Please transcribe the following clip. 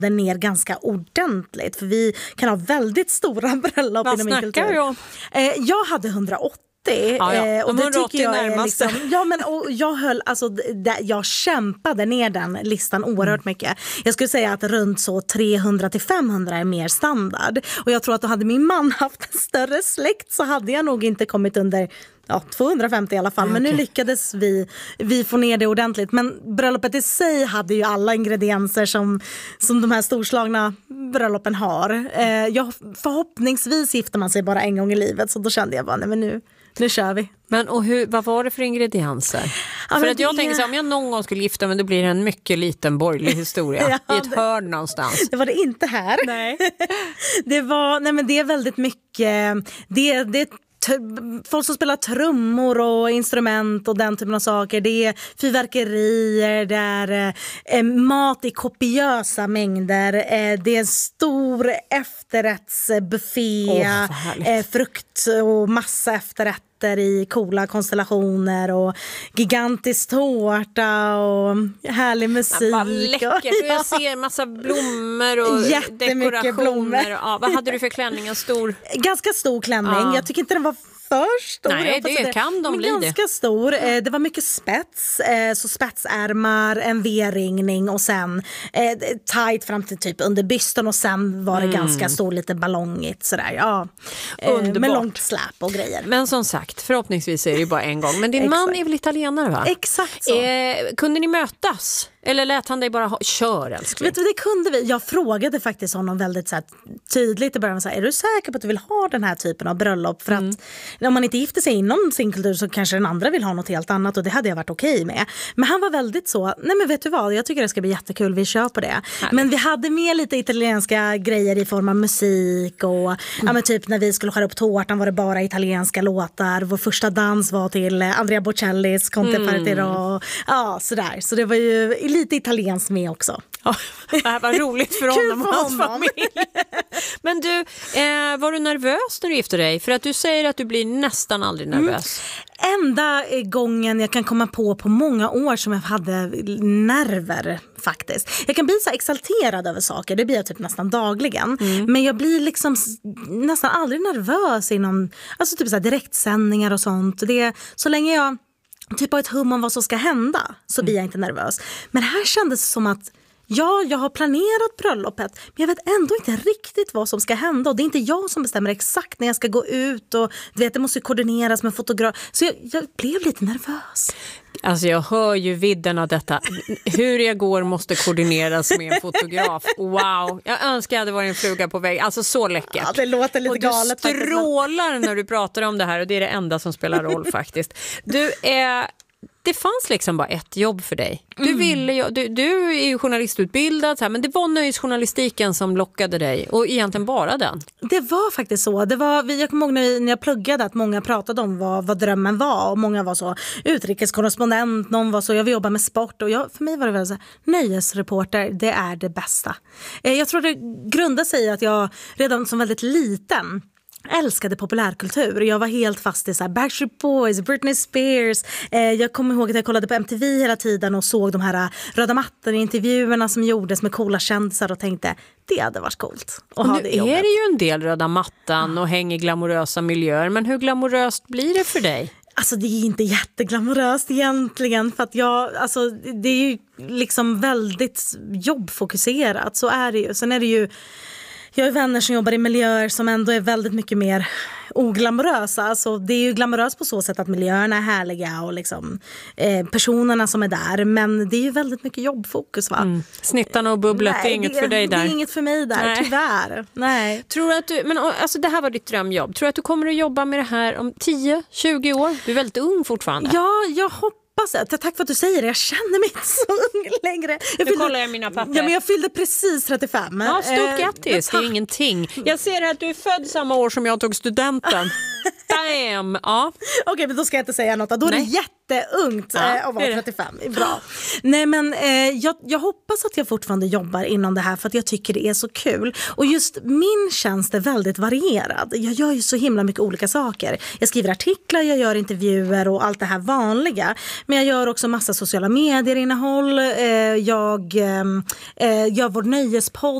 den ner ganska ordentligt. För vi kan ha väldigt stora bröllop inom min kultur. Vad snackar du om? Jag hade 180. Och det tycker jag är liksom, jag kämpade ner den listan oerhört mycket. Jag skulle säga att runt så 300 till 500 är mer standard. Och jag tror att då hade min man haft en större släkt så hade jag nog inte kommit under 250 i alla fall. Men nu lyckades vi få ner det ordentligt. Men bröllopet i sig hade ju alla ingredienser som de här storslagna bröllopen har. Förhoppningsvis gifter man sig bara en gång i livet. Så då kände jag bara, nej men nu kör vi. Men och vad var det för ingredienser? För att jag tänker så, om jag någon gång skulle gifta mig, då blir det en mycket liten borgerlig historia i ett hörn någonstans. Det var det inte här. Nej. Det är väldigt mycket, det är folk som spelar trummor och instrument och den typen av saker. Det är fyrverkerier, det är mat i kopiösa mängder. Det är en stor efterrättsbuffé, frukt och massa efterrätter i coola konstellationer och gigantisk tårta och härlig musik. Vad läckert. Jag ser massa blommor och dekorationer. Blommor. Vad hade du för klänning? En stor? Ganska stor klänning. Jag tycker inte den var för stor. Nej, det kan de bli. Ganska stor. Det var mycket spets. Så spetsärmar, en V-ringning och sen tight fram till typ under bysten och sen var det ganska stor, lite ballongigt sådär. Ja. Med långt släp och grejer. Men som sagt, förhoppningsvis är det ju bara en gång. Men din man är väl italienare, va? Exakt så. Kunde ni mötas? Eller lät han dig bara kör, älskling? Vet du, det kunde vi. Jag frågade faktiskt honom väldigt så här, tydligt i början. Så här, är du säker på att du vill ha den här typen av bröllop? För att om man inte gifter sig inom sin kultur så kanske den andra vill ha något helt annat. Och det hade jag varit okej med. Men han var väldigt så, nej men vet du vad? Jag tycker det ska bli jättekul, vi kör på det. Härligt. Men vi hade med lite italienska grejer i form av musik. Och men typ när vi skulle skära upp tårtan var det bara italienska låtar. Vår första dans var till Andrea Bocellis Conte Partiro. Ja, sådär. Så det var ju lite italienskt med också. Ja, det här var roligt för honom och hans familj. Men du, var du nervös när du gifte dig? För att du säger att du blir nästan aldrig nervös. Enda gången jag kan komma på många år som jag hade nerver faktiskt. Jag kan bli så exalterad över saker, det blir jag typ nästan dagligen. Men jag blir liksom nästan aldrig nervös inom alltså typ så här direktsändningar och sånt. Det, så länge jag typ har ett hum om vad som ska hända så blir jag inte nervös. Men här kändes det som att jag har planerat bröllopet men jag vet ändå inte riktigt vad som ska hända och det är inte jag som bestämmer exakt när jag ska gå ut och du vet, det måste koordineras med fotograf. Så jag blev lite nervös. Alltså jag hör ju vidden av detta. Hur jag går måste koordineras med en fotograf. Wow, jag önskar jag hade varit en fluga på väg. Alltså så läckert. Ja, det låter lite galet. Och du strålar när du pratar om det här och det är det enda som spelar roll faktiskt. Det fanns liksom bara ett jobb för dig. Du är ju journalistutbildad så här, men det var nöjesjournalistiken som lockade dig och egentligen bara den. Det var faktiskt så. Jag kommer ihåg när jag pluggade att många pratade om vad drömmen var och många var så utrikeskorrespondent, någon var så jag vill jobba med sport och för mig var det väl så här, nöjesreporter, det är det bästa. Jag tror det grundar sig i att jag redan som väldigt liten älskade populärkultur. Jag var helt fast i så här Backstreet Boys, Britney Spears. Jag kommer ihåg att jag kollade på MTV hela tiden och såg de här röda mattan-intervjuerna som gjordes med coola kändisar och tänkte, det hade varit coolt att ha det jobbet. Nu är det ju en del röda mattan och hänger i glamorösa miljöer, men hur glamoröst blir det för dig? Alltså det är inte jätteglamoröst egentligen för att det är ju liksom väldigt jobbfokuserat, så är det ju. Sen är det ju jag har vänner som jobbar i miljöer som ändå är väldigt mycket mer oglamorösa. Alltså, det är ju glamoröst på så sätt att miljöerna är härliga och liksom, personerna som är där. Men det är ju väldigt mycket jobbfokus, va? Snittarna och bubblet, det är inget för dig där. Det är inget för mig där, tyvärr. Nej. Tror du att alltså det här var ditt drömjobb. Tror du att du kommer att jobba med det här om 10-20 år? Du är väldigt ung fortfarande. Ja, jag hoppas. Tack för att du säger det. Jag känner mig inte så ung längre. Nu kollar jag mina papper. Ja, men jag fyllde precis 35. Ja, stort grattis. Det är ingenting. Jag ser att du är född samma år som jag tog studenten. Damn! Ja. Okej, men då ska jag inte säga något. Då är det jätteungt att vara 35. Bra. Nej, men jag hoppas att jag fortfarande jobbar inom det här för att jag tycker det är så kul. Och just min tjänst är väldigt varierad. Jag gör ju så himla mycket olika saker. Jag skriver artiklar, jag gör intervjuer och allt det här vanliga. Men jag gör också massa sociala medier-innehåll. Jag gör vår nöjespodd.